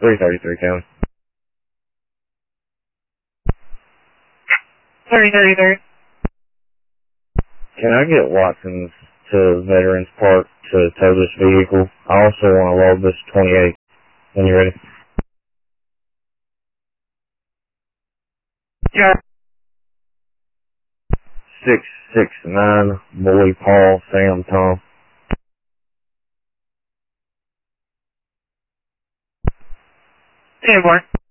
333 County. 333. Can I get Watson's to Veterans Park to tow this vehicle? I also want to load this 28 when you're ready. Yeah. 669, Boy, Paul, Sam, Tom. Yeah, boy.